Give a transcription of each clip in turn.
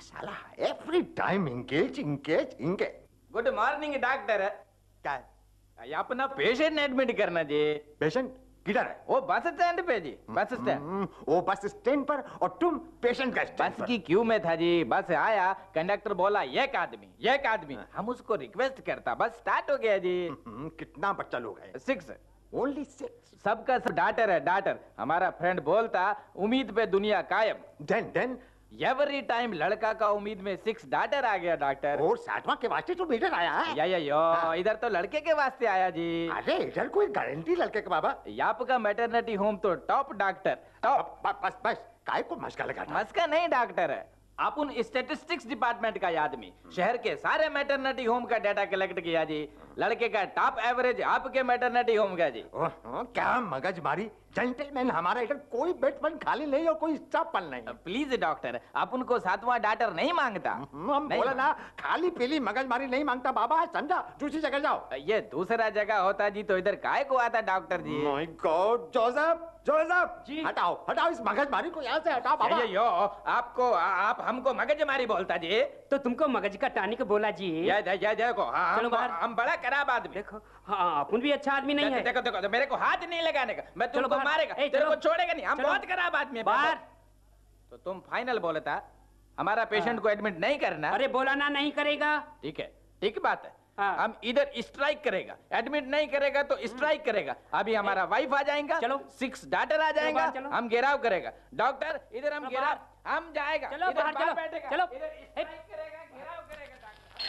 साला every time engage. Good morning doctor. क्या है? अपना पेशेंट एडमिट करना जी। पेशेंट किधर है? वो बस स्टैंड पे जी, बस स्टैंड। वो बस स्टैंड पर और तुम पेशेंट का स्टैंड बस पर। की क्यू में था जी। बस आया, कंडक्टर बोला एक आदमी। हम उसको रिक्वेस्ट करता, बस स्टार्ट हो गया जी। कितना बच्चा लोग है? 6। ओनली 6? सबका सब डाटर है, डाटर। हमारा फ्रेंड बोलता उम्मीद पे दुनिया कायम। देन एवरी टाइम लड़का का उम्मीद में 6 डाटर आ गया डॉक्टर। और 7वां के वास्ते तो मीटर आया है। या इधर तो लड़के के वास्ते आया जी। अरे इधर कोई गारंटी लड़के का बाबा? आपका मैटरनिटी होम तो टॉप डॉक्टर, टॉप। बस काय को मस्का लगा? मस्का नहीं डॉक्टर है, अपन स्टैटिस्टिक्स डिपार्टमेंट का आदमी। शहर के सारे मैटरनिटी होम का डाटा कलेक्ट किया जी। लड़के का टॉप एवरेज आपके मैटरनिटी होम का जी। क्या मगज मारी जेंटलमैन, हमारा इधर कोई बेड पण खाली नहीं और कोई स्टाफ पण नहीं। प्लीज डॉक्टर, अपन को 7वां डाटर नहीं मांगता। हम बोला ना, खाली पीली मगज मारी नहीं मांगता बाबा। समझा? दूसरी जगह जाओ। ये दूसरा जगह होता जी तो इधर काय को आता doctor ji. My God, Joseph जी। हटाओ इस मगज मारी को यहाँ से हटाओ बाबा। यो आप हमको मगज मारी बोलता जी। तो तुमको मगज का टानिक बोला जी। ये देखो, चलो बाहर। हम बड़ा खराब आदमी। देखो, हाँ अपन भी अच्छा आदमी नहीं है। देखो मेरे को हाथ नहीं लगाने का, मैं चलो तुमको बाहर। मारेगा, ए, तेरे चलो। को छोड़ेगा नहीं। हम चलो। बहुत खराब आदमी है बाहर। तो तुम फाइनल बोलता हमारा पेशेंट को एडमिट नहीं करना। अरे बोला ना नहीं करेगा। ठीक है, ठीक बात है। हाँ। हम इधर स्ट्राइक करेगा, एडमिट नहीं करेगा तो स्ट्राइक करेगा। अभी हमारा वाइफ आ जाएगा, चलो। 6 डाटर आ जाएगा, बाहर चलो। हम घेराव करेगा। डॉक्टर इधर हम चलो घेराव, बाहर। हम जाएगा, चलो इधर बाहर, बाहर चलो। बैठेगा, चलो। इधर स्ट्राइक करेगा, घेराव करेगा डॉक्टर।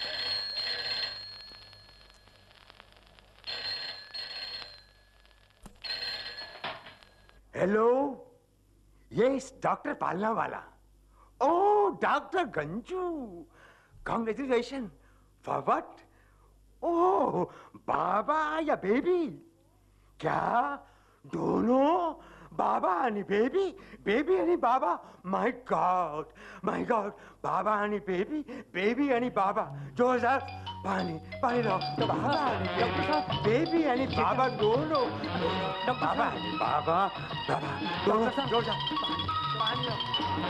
हेलो, ये इस डॉक्टर पालना वाला। ओ doctor Ganju, congratulation. For what? ओ बाबा या बेबी? क्या दोनों? बाबा आणि बेबी, बेबी आणि बाबा? माय गॉड, बाबा आणि बेबी, बेबी आणि बाबा। जोसेफ, पानी लो। बाबा आणि बेबी आणि बाबा दोनों। बाबा आणि बाबा दोनों। जोसेफ, पानी लो।